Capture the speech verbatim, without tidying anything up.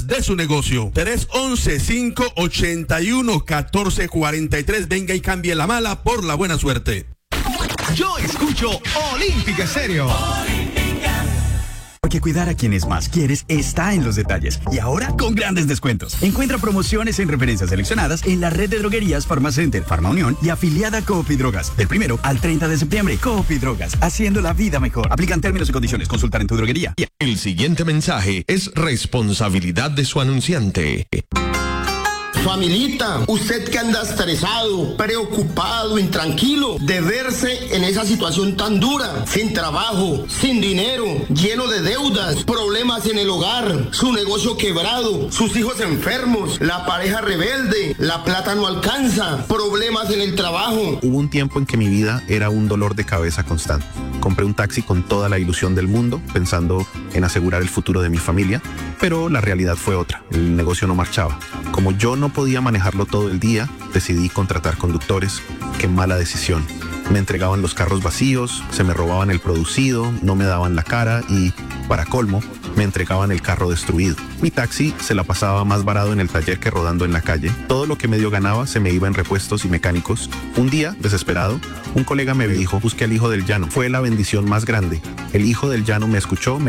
ventas de su negocio. tres once, cinco ochenta y uno, catorce cuarenta y tres. Venga y cambie la mala por la buena suerte. Yo escucho Olímpica Estéreo. Porque cuidar a quienes más quieres está en los detalles. Y ahora con grandes descuentos. Encuentra promociones en referencias seleccionadas en la red de droguerías Farmacenter, Farma Unión y afiliada Coop y Drogas. Del primero al treinta de septiembre, Coop y Drogas, haciendo la vida mejor. Aplican términos y condiciones. Consultar en tu droguería. El siguiente mensaje es responsabilidad de su anunciante. Familita, usted que anda estresado, preocupado, intranquilo de verse en esa situación tan dura, sin trabajo, sin dinero, lleno de deudas, problemas en el hogar, su negocio quebrado, sus hijos enfermos, la pareja rebelde, la plata no alcanza, problemas en el trabajo. Hubo un tiempo en que mi vida era un dolor de cabeza constante. Compré un taxi con toda la ilusión del mundo, pensando en asegurar el futuro de mi familia, pero la realidad fue otra. El negocio no marchaba. Como yo no podía manejarlo todo el día, decidí contratar conductores. Qué mala decisión. Me entregaban los carros vacíos, se me robaban el producido, no me daban la cara y, para colmo, me entregaban el carro destruido. Mi taxi se la pasaba más varado en el taller que rodando en la calle. Todo lo que medio ganaba se me iba en repuestos y mecánicos. Un día, desesperado, un colega me dijo: busque al hijo del llano. Fue la bendición más grande. El hijo del llano me escuchó, me